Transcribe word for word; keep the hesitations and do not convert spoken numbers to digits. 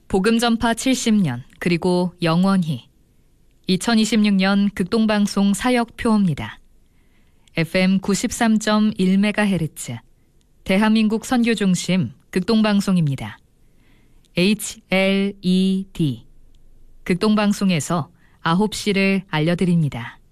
복음 전파 칠십 년 그리고 영원히 이천이십육 년 극동방송 사역표입니다. 에프엠 구십삼 점 일 메가헤르츠 대한민국 선교중심 극동방송입니다. 에이치엘이디 극동방송에서 아홉 시를 알려드립니다.